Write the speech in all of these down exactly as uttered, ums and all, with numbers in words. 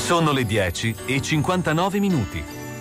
Sono le dieci e cinquantanove minuti.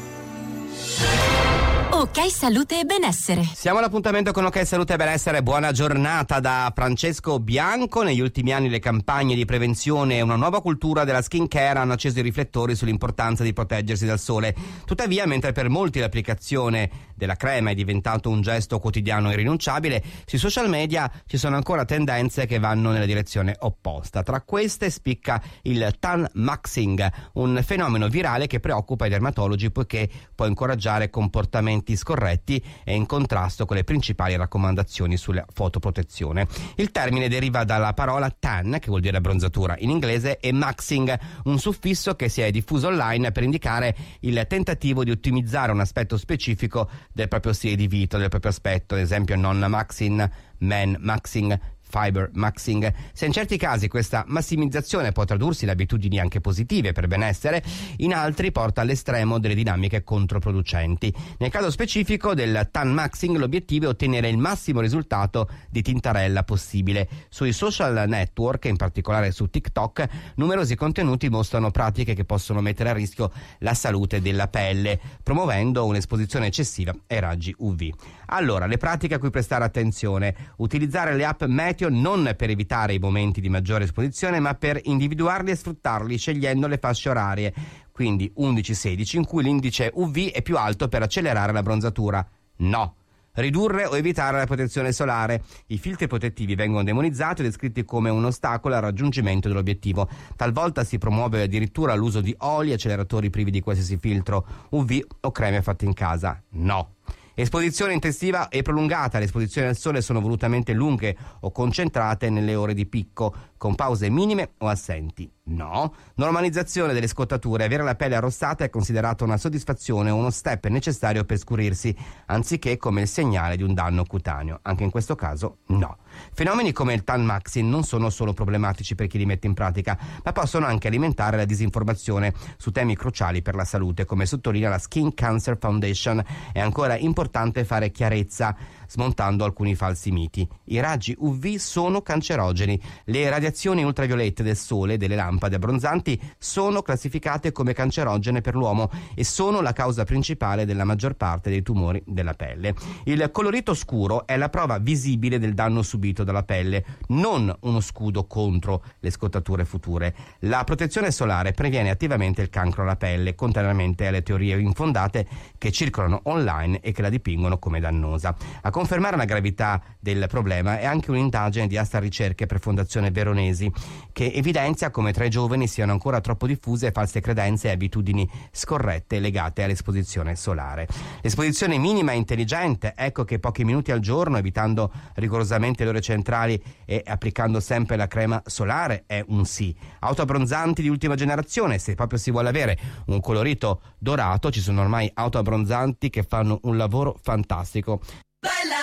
Ok Salute e Benessere. Siamo all'appuntamento con Ok Salute e Benessere. Buona giornata da Francesco Bianco. Negli ultimi anni le campagne di prevenzione e una nuova cultura della skin care hanno acceso i riflettori sull'importanza di proteggersi dal sole. Tuttavia, mentre per molti l'applicazione della crema è diventato un gesto quotidiano irrinunciabile, sui social media ci sono ancora tendenze che vanno nella direzione opposta. Tra queste spicca il tan maxing, un fenomeno virale che preoccupa i dermatologi poiché può incoraggiare comportamenti scorretti e in contrasto con le principali raccomandazioni sulla fotoprotezione. Il termine deriva dalla parola tan, che vuol dire abbronzatura in inglese, e maxing, un suffisso che si è diffuso online per indicare il tentativo di ottimizzare un aspetto specifico del proprio stile di vita, del proprio aspetto, ad esempio non maxing, man maxing, fiber maxing. Se in certi casi questa massimizzazione può tradursi in abitudini anche positive per benessere, in altri porta all'estremo delle dinamiche controproducenti. Nel caso specifico del tan maxing l'obiettivo è ottenere il massimo risultato di tintarella possibile. Sui social network, in particolare su TikTok, numerosi contenuti mostrano pratiche che possono mettere a rischio la salute della pelle, promuovendo un'esposizione eccessiva ai raggi U V. Allora, le pratiche a cui prestare attenzione: utilizzare le app meteo non per evitare i momenti di maggiore esposizione, ma per individuarli e sfruttarli scegliendo le fasce orarie, quindi undici sedici, in cui l'indice U V è più alto per accelerare la bronzatura. No. Ridurre o evitare la protezione solare. I filtri protettivi vengono demonizzati e descritti come un ostacolo al raggiungimento dell'obiettivo. Talvolta si promuove addirittura l'uso di oli, acceleratori privi di qualsiasi filtro U V o creme fatte in casa. No. Esposizione intensiva e prolungata. Le esposizioni al sole sono volutamente lunghe o concentrate nelle ore di picco, con pause minime o assenti. No. Normalizzazione delle scottature. Avere la pelle arrossata è considerata una soddisfazione o uno step necessario per scurirsi, anziché come il segnale di un danno cutaneo. Anche in questo caso no. Fenomeni come il tan maxing non sono solo problematici per chi li mette in pratica, ma possono anche alimentare la disinformazione su temi cruciali per la salute, come sottolinea la Skin Cancer Foundation. È ancora importante fare chiarezza smontando alcuni falsi miti. I raggi U V sono cancerogeni. Le radiazioni ultraviolette del sole e delle lampade abbronzanti sono classificate come cancerogene per l'uomo e sono la causa principale della maggior parte dei tumori della pelle. Il colorito scuro è la prova visibile del danno subito dalla pelle, non uno scudo contro le scottature future. La protezione solare previene attivamente il cancro alla pelle, contrariamente alle teorie infondate che circolano online e che la dipingono come dannosa. A confermare la gravità del problema è anche un'indagine di Asta Ricerche per Fondazione Veronesi, che evidenzia come tra i giovani siano ancora troppo diffuse false credenze e abitudini scorrette legate all'esposizione solare. L'esposizione minima e intelligente, ecco che pochi minuti al giorno, evitando rigorosamente le ore centrali e applicando sempre la crema solare, è un sì. Autoabbronzanti di ultima generazione, se proprio si vuole avere un colorito dorato, ci sono ormai autoabbronzanti che fanno un lavoro fantastico. Bella